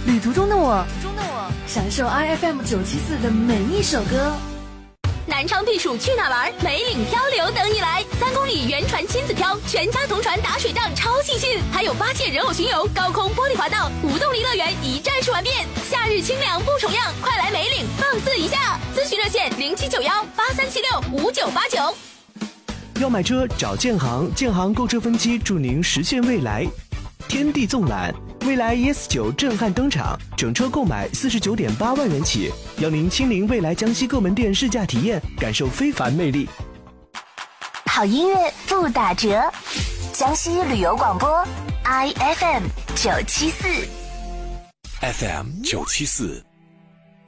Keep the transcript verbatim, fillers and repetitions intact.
旅途中的我，中的我，享受 I F M 九七四的每一首歌。 南昌避暑去哪玩？梅岭漂流等你来！三公里原船亲子漂，全家同船打水仗，超尽兴！还有八届人偶巡游、高空玻璃滑道、无动力乐园一站式玩遍。夏日清凉不重样，快来梅岭放肆一下！咨询热线零七九幺八三七六五九八九。 要买车找建行，建行购车分期，祝您实现未来。天地纵览，蔚来 E S 九震撼登场，整车购买四十九点八万元起，邀您亲临蔚来江西各门店试驾体验，感受非凡魅力。 好音乐不打折，江西旅游广播 I F M 九七四 ，F M 九七四。